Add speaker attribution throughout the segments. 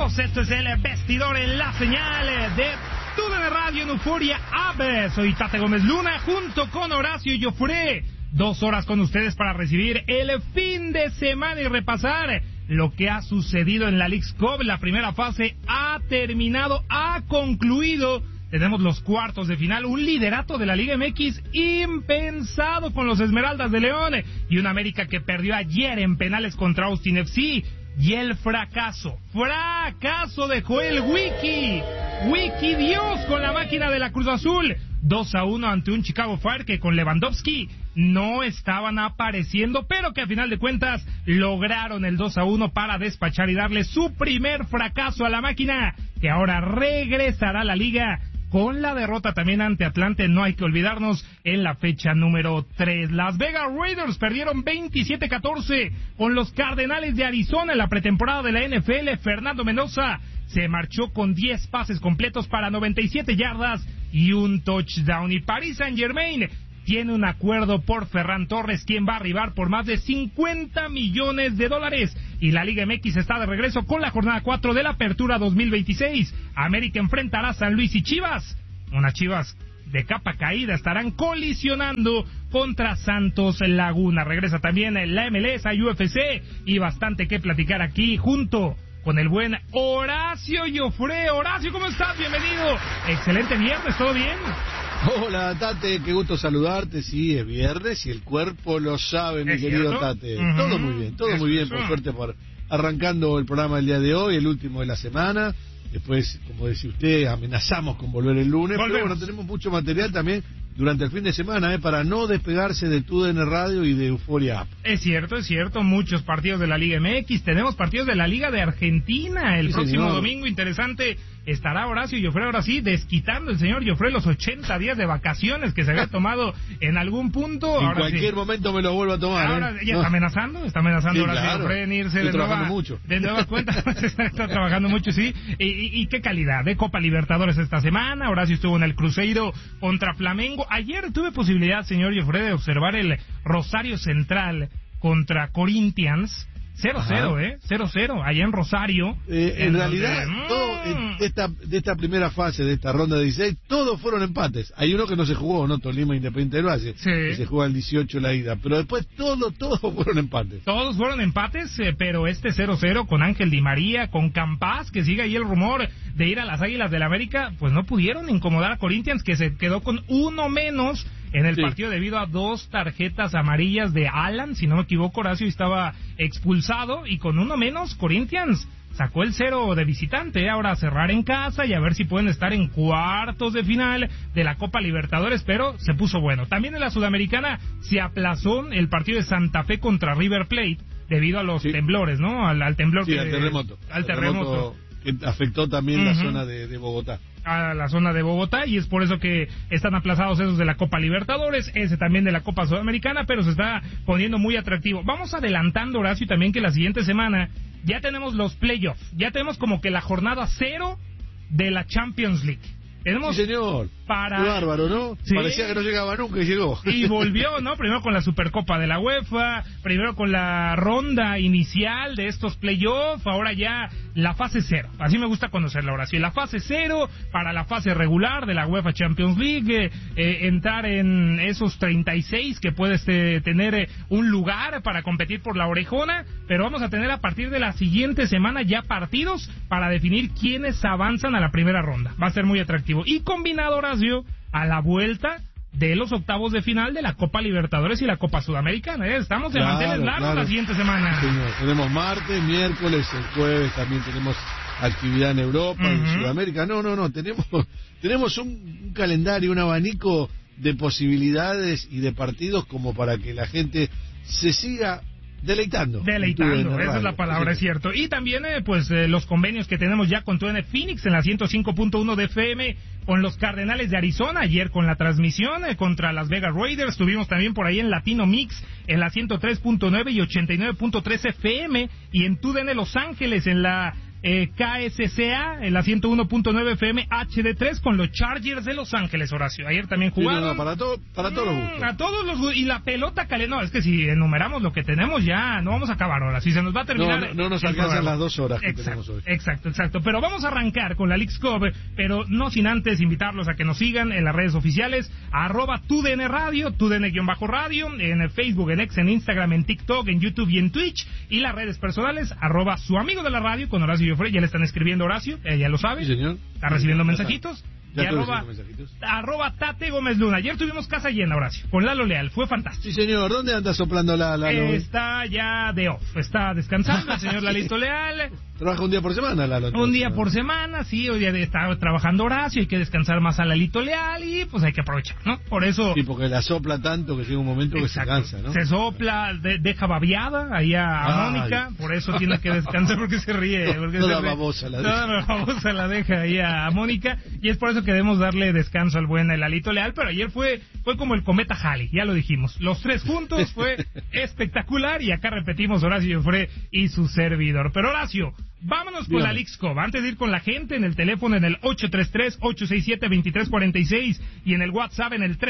Speaker 1: Bienvenidos, esto es el vestidor en la señal de TUDN Radio en Euforia App. Soy Tate Gómez Luna junto con Horacio Joffre. 2 horas con ustedes para recibir el fin de semana y repasar lo que ha sucedido en la Leagues Cup. La primera fase ha terminado, ha concluido. Tenemos los cuartos de final, un liderato de la Liga MX impensado con los Esmeraldas de León y un América que perdió ayer en penales contra Austin FC. Y el fracaso de Joel Wiki Dios con la máquina de la Cruz Azul. 2-1 ante un Chicago Fire que con Lewandowski no estaban apareciendo, pero que a final de cuentas lograron el 2-1 para despachar y darle su primer fracaso a la máquina, que ahora regresará a la liga con la derrota también ante Atlante, no hay que olvidarnos, en la fecha número 3. Las Vegas Raiders perdieron 27-14 con los Cardenales de Arizona en la pretemporada de la NFL. Fernando Mendoza se marchó con 10 pases completos para 97 yardas y un touchdown. Y Paris Saint-Germain tiene un acuerdo por Ferran Torres, quien va a arribar por más de $50 millones. Y la Liga MX está de regreso con la jornada 4 de la Apertura 2026. América enfrentará a San Luis y Chivas. Unas Chivas de capa caída estarán colisionando contra Santos Laguna. Regresa también la MLS, UFC y bastante que platicar aquí junto con el buen Horacio Joffre. Horacio, ¿cómo estás? Bienvenido. Excelente viernes, ¿todo bien?
Speaker 2: Hola, Tate, qué gusto saludarte. Sí, es viernes y el cuerpo lo sabe, mi querido
Speaker 1: cierto?
Speaker 2: Tate. Todo muy bien, por suerte, arrancando el programa del día de hoy, el último de la semana. Después, como decía usted, amenazamos con volver el lunes.
Speaker 1: Volvemos.
Speaker 2: Pero bueno, tenemos mucho material también durante el fin de semana, para no despegarse de TUDN Radio y de Euforia App.
Speaker 1: Es cierto, muchos partidos de la Liga MX, tenemos partidos de la Liga de Argentina, el próximo domingo, interesante, estará Horacio Joffre, ahora sí, desquitando el señor Joffre los 80 días de vacaciones que se había tomado en algún punto.
Speaker 2: En
Speaker 1: ahora
Speaker 2: cualquier momento me lo vuelvo a tomar.
Speaker 1: Ahora ya
Speaker 2: ¿no?
Speaker 1: está amenazando
Speaker 2: Sí,
Speaker 1: Horacio
Speaker 2: claro.
Speaker 1: Joffre en irse
Speaker 2: Estoy trabajando mucho.
Speaker 1: de nueva cuenta, está trabajando mucho, sí, y qué calidad, de Copa Libertadores esta semana. Horacio estuvo en el Cruzeiro contra Flamengo. Ayer tuve posibilidad, señor Joffre, de observar el Rosario Central contra Corinthians. 0-0, 0-0, allá en Rosario.
Speaker 2: En realidad, todo de esta primera fase, de esta ronda de 16, todos fueron empates. Hay uno que no se jugó, ¿no? Tolima Independiente del Valle, que se juega el 18 la ida. Pero después todos fueron empates.
Speaker 1: Todos fueron empates, pero este 0-0 con Ángel Di María, con Campas, que sigue ahí el rumor de ir a las Águilas del América, pues no pudieron incomodar a Corinthians, que se quedó con uno menos en el partido debido a 2 tarjetas amarillas de Alan, si no me equivoco, Horacio estaba expulsado, y con uno menos Corinthians sacó el 0 de visitante. Ahora a cerrar en casa y a ver si pueden estar en cuartos de final de la Copa Libertadores, pero se puso bueno. También en la Sudamericana se aplazó el partido de Santa Fe contra River Plate debido a los temblores, ¿no? Al temblor
Speaker 2: al terremoto.
Speaker 1: Al terremoto
Speaker 2: que afectó también la zona de Bogotá.
Speaker 1: A la zona de Bogotá, y es por eso que están aplazados esos de la Copa Libertadores, ese también de la Copa Sudamericana, pero se está poniendo muy atractivo. Vamos adelantando, Horacio, también que la siguiente semana ya tenemos los playoffs, ya tenemos como que la jornada 0 de la Champions League. Tenemos
Speaker 2: sí, señor. Qué bárbaro, ¿no?
Speaker 1: Sí.
Speaker 2: Parecía que no llegaba nunca y llegó.
Speaker 1: Y volvió, ¿no? Primero con la Supercopa de la UEFA, primero con la ronda inicial de estos playoffs, ahora ya la fase 0. Así me gusta conocerla ahora. Sí, la fase 0 para la fase regular de la UEFA Champions League, entrar en esos 36 que puedes tener un lugar para competir por la orejona, pero vamos a tener a partir de la siguiente semana ya partidos para definir quiénes avanzan a la primera ronda. Va a ser muy atractivo. Y combinado, Horacio, a la vuelta de los octavos de final de la Copa Libertadores y la Copa Sudamericana. Estamos de manteles largos la siguiente semana.
Speaker 2: Señor, tenemos martes, miércoles, el jueves también tenemos actividad en Europa, en Sudamérica. No, tenemos un calendario, un abanico de posibilidades y de partidos como para que la gente se siga deleitando,
Speaker 1: esa es la palabra, es cierto. Y también los convenios que tenemos ya con TUDN Phoenix en la 105.1 de FM, con los Cardenales de Arizona, ayer con la transmisión contra las Vegas Raiders, estuvimos también por ahí en Latino Mix en la 103.9 y 89.3 FM, y en TUDN Los Ángeles en la KSCA, en la 101.9 FM HD3 con los Chargers de Los Ángeles, Horacio. Ayer también jugaron.
Speaker 2: Sí, no, para todos los gustos.
Speaker 1: A todos los gustos. Y la pelota caliente. No, es que si enumeramos lo que tenemos ya no vamos a acabar ahora. Si se nos va a terminar.
Speaker 2: No nos alcanzan las 2 horas que tenemos hoy.
Speaker 1: Exacto. Pero vamos a arrancar con la Leagues Cup, pero no sin antes invitarlos a que nos sigan en las redes oficiales, @TUDN Radio, TUDN-radio, en Facebook, en X, en Instagram, en TikTok, en YouTube y en Twitch, y las redes personales, @su amigo de la radio con Horacio Joffre. Ya le están escribiendo, Horacio, ya lo sabe.
Speaker 2: Sí, señor.
Speaker 1: Está recibiendo mensajitos.
Speaker 2: Ya
Speaker 1: y @Tate Gómez Luna. Ayer tuvimos casa llena, Horacio, con Lalo Leal, fue fantástico.
Speaker 2: Sí, señor. ¿Dónde anda soplando Lalo?
Speaker 1: Está ya de off, está descansando el señor Lalito Leal.
Speaker 2: ¿Trabaja un día por semana, Lalo?
Speaker 1: Un día por semana, sí, hoy día está trabajando Horacio, hay que descansar más a Lalito Leal y pues hay que aprovechar, ¿no? Por eso...
Speaker 2: Sí, porque la sopla tanto que llega un momento que se cansa, ¿no?
Speaker 1: Se sopla, deja babiada ahí a Mónica, por eso tiene que descansar porque se ríe.
Speaker 2: Toda babosa
Speaker 1: la deja ahí a Mónica, y es por eso que debemos darle descanso al buen Lalito Leal, pero ayer fue como el cometa Halley, ya lo dijimos, los 3 juntos fue espectacular, y acá repetimos Horacio Joffre y su servidor. Pero Horacio, vámonos con la Leagues Cup. Antes de ir con la gente, en el teléfono en el 833-867-2346 y en el WhatsApp en el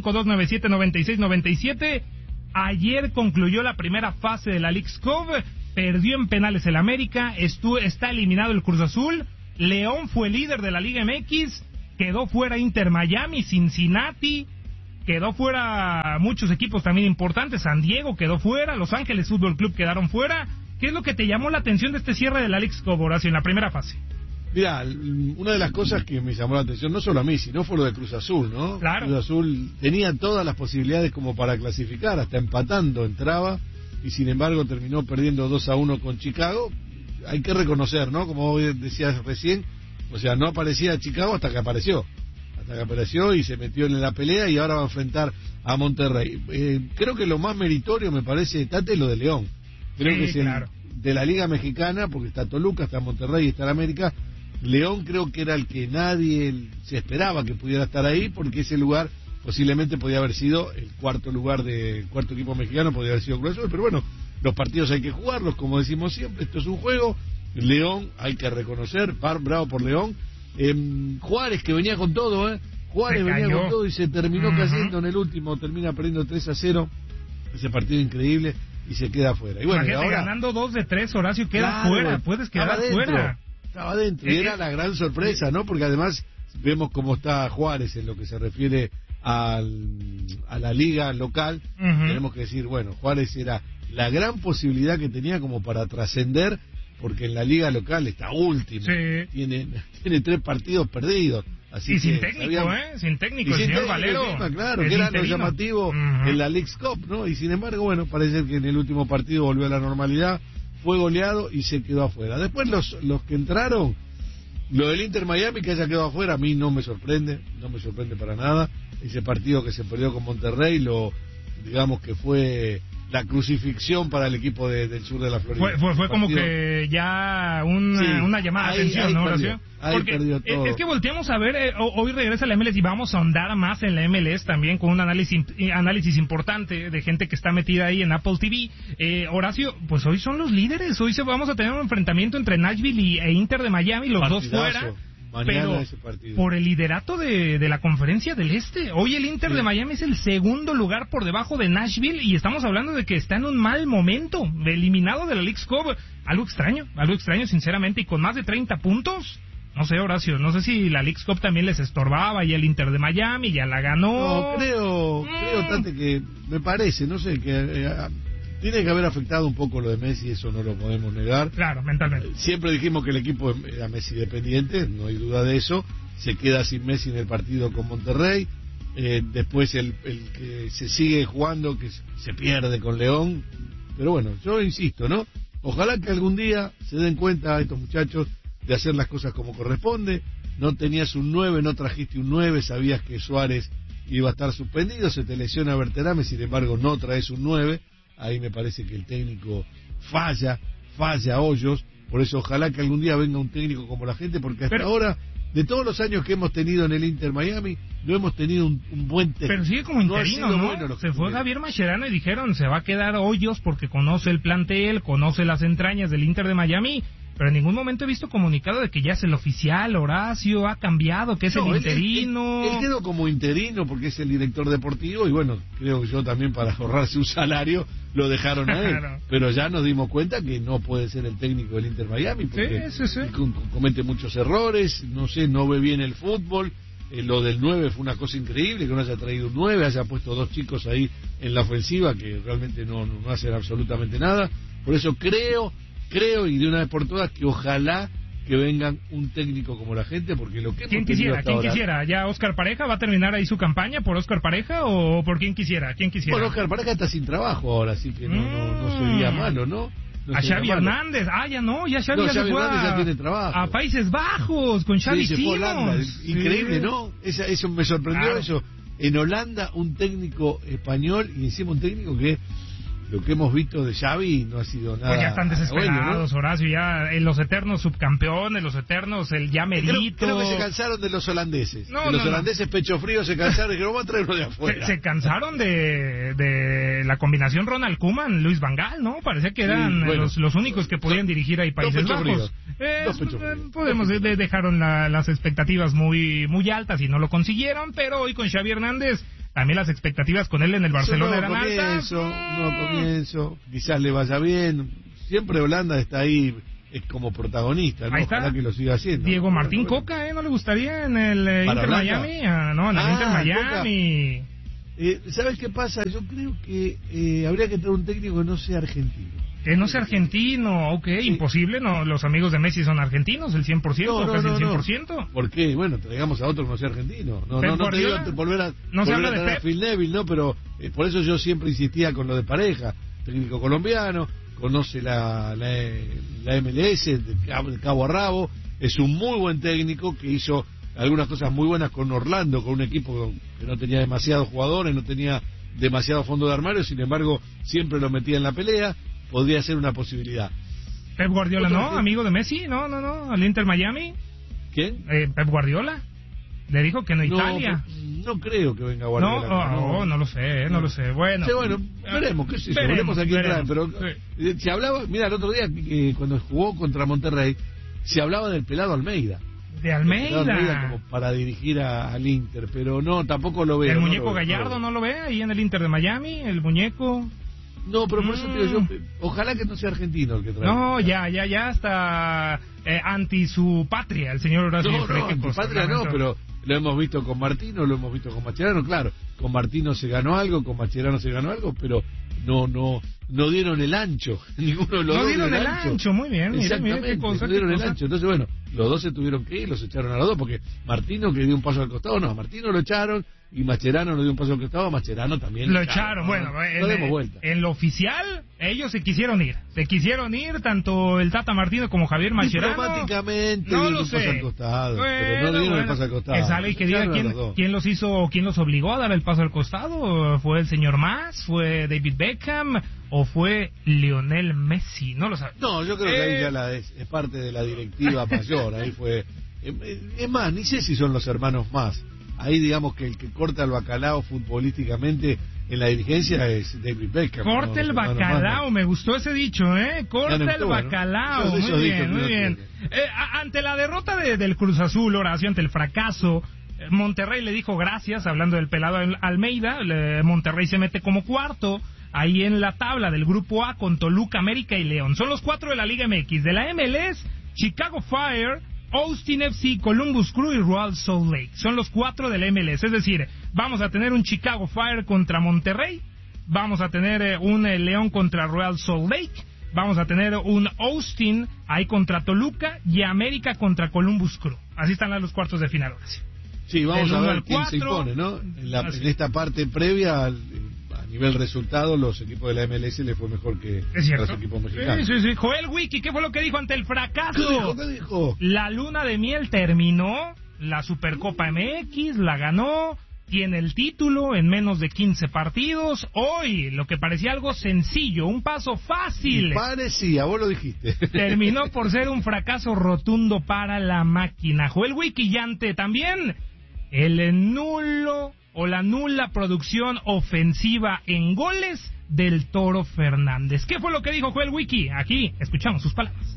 Speaker 1: 305-297-9697. Ayer concluyó la primera fase de la Leagues Cup, perdió en penales el América, está eliminado el Cruz Azul, León fue líder de la Liga MX, quedó fuera Inter Miami, Cincinnati, quedó fuera muchos equipos también importantes, San Diego quedó fuera, Los Ángeles Fútbol Club quedaron fuera. ¿Qué es lo que te llamó la atención de este cierre de la Leagues Cup, Horacio, en la primera fase?
Speaker 2: Mira, una de las cosas que me llamó la atención, no solo a mí, sino fue lo de Cruz Azul, ¿no?
Speaker 1: Claro.
Speaker 2: Cruz Azul tenía todas las posibilidades como para clasificar, hasta empatando entraba, y sin embargo terminó perdiendo 2-1 con Chicago. Hay que reconocer, ¿no? Como decías recién, o sea, no aparecía Chicago hasta que apareció y se metió en la pelea, y ahora va a enfrentar a Monterrey. Creo que lo más meritorio, me parece, Tate, lo de León. Creo que es claro. De la Liga Mexicana, porque está Toluca, está Monterrey y está el América. León creo que era el que nadie se esperaba que pudiera estar ahí, porque ese lugar posiblemente podía haber sido el cuarto equipo mexicano, podía haber sido Cruz Azul, pero bueno, los partidos hay que jugarlos, como decimos siempre, esto es un juego. León, hay que reconocer, bravo por León. Juárez, que venía con todo, Juárez venía con todo y se terminó cayendo en el último, termina perdiendo 3-0, ese partido increíble, y se queda fuera. Y bueno,
Speaker 1: ahora, ganando 2 de 3, Horacio, queda fuera, puedes quedar fuera.
Speaker 2: Estaba adentro, y era la gran sorpresa, ¿no? Porque además vemos cómo está Juárez en lo que se refiere a la liga local. Tenemos que decir, bueno, Juárez era la gran posibilidad que tenía como para trascender, porque en la liga local está último, tiene 3 partidos perdidos. Así
Speaker 1: y sin técnico, sin técnico, el señor Valero.
Speaker 2: Claro, que era lo llamativo en la Leagues Cup, ¿no? Y sin embargo, bueno, parece que en el último partido volvió a la normalidad, fue goleado y se quedó afuera. Después los que entraron, lo del Inter Miami que haya quedado afuera, a mí no me sorprende para nada. Ese partido que se perdió con Monterrey, digamos que fue la crucifixión para el equipo del sur de la Florida.
Speaker 1: Fue como que ya una llamada de atención, ¿no, Horacio? Porque
Speaker 2: perdió todo.
Speaker 1: Es que volteamos a ver, hoy regresa la MLS y vamos a ahondar más en la MLS también con un análisis importante de gente que está metida ahí en Apple TV. Horacio, pues hoy son los líderes, hoy vamos a tener un enfrentamiento entre Nashville e Inter de Miami, los dos fuera. Pero por el liderato de la Conferencia del Este, hoy el Inter de Miami es el segundo lugar por debajo de Nashville, y estamos hablando de que está en un mal momento, eliminado de la Leagues Cup. Algo extraño sinceramente, y con más de 30 puntos. No sé, Horacio, no sé si la Leagues Cup también les estorbaba, y el Inter de Miami ya la ganó.
Speaker 2: No, creo Tante, que me parece, no sé, que tiene que haber afectado un poco lo de Messi, eso no lo podemos negar.
Speaker 1: Claro, mentalmente.
Speaker 2: Siempre dijimos que el equipo era Messi dependiente, no hay duda de eso. Se queda sin Messi en el partido con Monterrey. Después el que se sigue jugando, que se pierde con León. Pero bueno, yo insisto, ¿no? Ojalá que algún día se den cuenta estos muchachos de hacer las cosas como corresponde. No tenías un 9, no trajiste un 9, sabías que Suárez iba a estar suspendido, se te lesiona Berterame, sin embargo no traes un 9. Ahí me parece que el técnico falla Hoyos. Por eso ojalá que algún día venga un técnico como la gente, porque hasta ahora, de todos los años que hemos tenido en el Inter Miami, no hemos tenido un buen técnico.
Speaker 1: Pero sigue como interino, ¿no? Bueno, se fue Javier Mascherano y dijeron, se va a quedar Hoyos porque conoce el plantel, conoce las entrañas del Inter de Miami. pero en ningún momento he visto comunicado de que ya es el oficial, Horacio, ha cambiado, que es el interino.
Speaker 2: Él quedó como interino porque es el director deportivo y bueno, creo que yo también para ahorrarse un salario lo dejaron a él. Claro. Pero ya nos dimos cuenta que no puede ser el técnico del Inter Miami porque sí. Comete muchos errores, no sé, no ve bien el fútbol. Lo del 9 fue una cosa increíble, que no haya traído un 9, haya puesto 2 chicos ahí en la ofensiva que realmente no hacen absolutamente nada. Por eso creo y de una vez por todas que ojalá que vengan un técnico como la gente, porque lo que
Speaker 1: ¿Quién quisiera? ¿Ya Oscar Pareja va a terminar ahí su campaña por Oscar Pareja o por quién quisiera?
Speaker 2: Bueno, Oscar Pareja está sin trabajo ahora, así que no sería malo, ¿no?
Speaker 1: A Xavi Hernández, ya Xavi
Speaker 2: ya tiene trabajo.
Speaker 1: A Países Bajos con Xavi
Speaker 2: Simons. Increíble, ¿no? Eso me sorprendió, claro. Eso. En Holanda un técnico español y encima un técnico que lo que hemos visto de Xavi no ha sido nada.
Speaker 1: Pues ya están desesperados,
Speaker 2: bueno, ¿no?
Speaker 1: Horacio, ya en los eternos subcampeones, los eternos el ya merito.
Speaker 2: Creo que se cansaron de los holandeses. Los holandeses pecho frío se cansaron y que vamos a traer uno de afuera.
Speaker 1: Se cansaron de la combinación Ronald Koeman, Luis Van Gaal, ¿no? Parecía que eran los únicos que podían dirigir ahí Países Bajos. Dejaron las expectativas muy altas y no lo consiguieron, pero hoy con Xavi Hernández también las expectativas con él en el Barcelona eran altas.
Speaker 2: Comienzo, quizás le vaya bien. Siempre Holanda está ahí como protagonista, ¿no? Ojalá que lo siga haciendo.
Speaker 1: Diego Martín Coca, ¿no le gustaría en el Inter Miami? No, en el Inter Miami.
Speaker 2: ¿Sabes qué pasa? Yo creo que habría que tener un técnico que no sea argentino.
Speaker 1: Que no sea argentino, imposible, no, los amigos de Messi son argentinos, el 100%, casi el 100%.
Speaker 2: ¿Por qué? Bueno, traigamos a otro que no sea argentino. No te digo volver a Phil Neville, ¿no? Pero por eso yo siempre insistía con lo de Pareja, técnico colombiano, conoce la MLS de cabo a rabo, es un muy buen técnico que hizo algunas cosas muy buenas con Orlando, con un equipo que no tenía demasiados jugadores, no tenía demasiado fondo de armario, sin embargo siempre lo metía en la pelea. Podría ser una posibilidad.
Speaker 1: Pep Guardiola, ¿no? Amigo de Messi, no, al Inter Miami.
Speaker 2: ¿Quién?
Speaker 1: Pep Guardiola. Le dijo que no Italia.
Speaker 2: No creo que venga Guardiola.
Speaker 1: No lo sé, no lo sé. Bueno,
Speaker 2: veremos, qué sé yo, veremos aquí atrás. Pero se hablaba, mira, el otro día cuando jugó contra Monterrey, se hablaba del pelado Almeida.
Speaker 1: De Almeida
Speaker 2: como para dirigir al Inter, pero no, tampoco lo veo.
Speaker 1: El muñeco Gallardo no lo ve ahí en el Inter de Miami, el muñeco.
Speaker 2: No, pero por eso te digo yo, ojalá que no sea argentino el que trae.
Speaker 1: No, ya está anti su patria, el señor Horacio.
Speaker 2: No, anti patria no, pero lo hemos visto con Martino, lo hemos visto con Mascherano, claro, con Martino se ganó algo, con Mascherano se ganó algo, pero no dieron el ancho, ninguno de los dos.
Speaker 1: No dieron el ancho, muy bien,
Speaker 2: exactamente, no dieron el ancho, entonces bueno, los dos se tuvieron que ir, los echaron a los dos, porque Martino que dio un paso al costado, a Martino lo echaron, y Mascherano no dio un paso al costado, Mascherano también
Speaker 1: lo echaron. Bueno, en lo oficial ellos se quisieron ir tanto el Tata Martino como Javier Mascherano.
Speaker 2: Diplomáticamente no lo sé, al costado, pero no dieron el paso al costado.
Speaker 1: Que sale y que diga quién los hizo o quién los obligó a dar el paso al costado. ¿Fue el señor Mas? ¿Fue David Beckham? ¿O fue Lionel Messi? No lo sabe.
Speaker 2: No, yo creo que ahí ya es parte de la directiva mayor. Ahí fue. Es más, ni sé si son los hermanos Mas. Ahí digamos que el que corta el bacalao futbolísticamente en la dirigencia es David Beckham.
Speaker 1: Corta el bacalao, me gustó ese dicho, Corta el bacalao, muy bien. Ante la derrota del Cruz Azul, Horacio, ante el fracaso, Monterrey le dijo gracias, hablando del pelado Almeida. Monterrey se mete como cuarto ahí en la tabla del Grupo A con Toluca, América y León. Son los 4 de la Liga MX. De la MLS, Chicago Fire, Austin FC, Columbus Crew y Real Salt Lake. Son los 4 del MLS. Es decir, vamos a tener un Chicago Fire contra Monterrey, vamos a tener un León contra Real Salt Lake, vamos a tener un Austin ahí contra Toluca y América contra Columbus Crew. Así están los cuartos de final, Horacio.
Speaker 2: Sí, vamos a ver quién se impone, ¿no? En esta parte previa, a nivel resultado, los equipos de la MLS le fue mejor que los equipos mexicanos.
Speaker 1: Sí. Joel Wiki, ¿qué fue lo que dijo ante el fracaso?
Speaker 2: ¿Qué dijo?
Speaker 1: La luna de miel terminó, la Supercopa MX la ganó, tiene el título en menos de 15 partidos. Hoy, lo que parecía algo sencillo, un paso fácil.
Speaker 2: Parecía, vos lo dijiste.
Speaker 1: Terminó por ser un fracaso rotundo para la máquina. Joel Wiki y ante también el nulo o la nula producción ofensiva en goles del Toro Fernández. ¿Qué fue lo que dijo Joel Wiki? Aquí escuchamos sus palabras.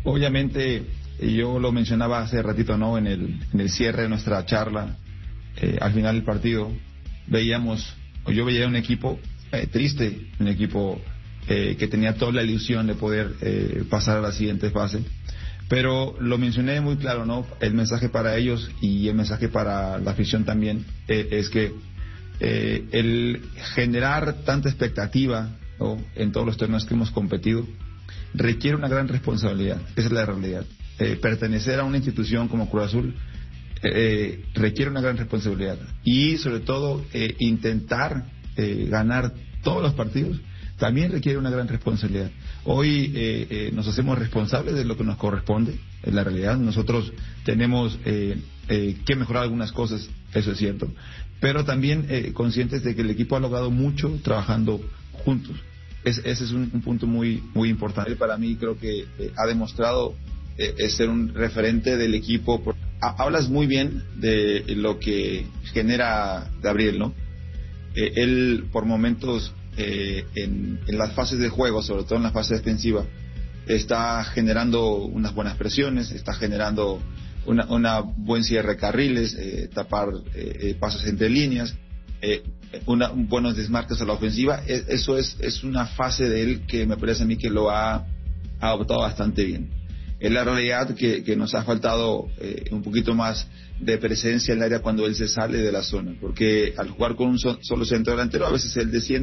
Speaker 3: Obviamente, yo lo mencionaba hace ratito, ¿no? En el cierre de nuestra charla, al final del partido, yo veía un equipo triste, un equipo que tenía toda la ilusión de poder pasar a la siguiente fase. Pero lo mencioné muy claro, ¿no? El mensaje para ellos y el mensaje para la afición también es que el generar tanta expectativa, ¿no?, en todos los torneos que hemos competido requiere una gran responsabilidad. Esa es la realidad. Pertenecer a una institución como Cruz Azul requiere una gran responsabilidad y sobre todo intentar ganar todos los partidos también requiere una gran responsabilidad. Hoy nos hacemos responsables de lo que nos corresponde. En la realidad nosotros tenemos que mejorar algunas cosas, eso es cierto, pero también conscientes de que el equipo ha logrado mucho trabajando juntos. Ese es un punto muy muy importante para mí. Creo que ha demostrado ser un referente del equipo. Hablas muy bien de lo que genera Gabriel, ¿no? Él por momentos en las fases de juego, sobre todo en la fase defensiva, está generando unas buenas presiones, está generando una buen cierre de carriles, tapar pasos entre líneas, buenos desmarques a la ofensiva. Eso es una fase de él que me parece a mí que lo ha adoptado bastante bien. Es la realidad que nos ha faltado un poquito más de presencia en el área cuando él se sale de la zona, porque al jugar con un solo centro delantero a veces él desciende